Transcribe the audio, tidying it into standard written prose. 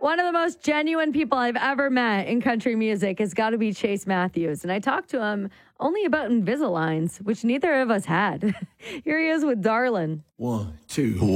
One of the most genuine people I've ever met in country music has got to be Chase Matthews. And I talked to him only about Invisaligns, which neither of us had. Here he is with Darlin'. 1, 2.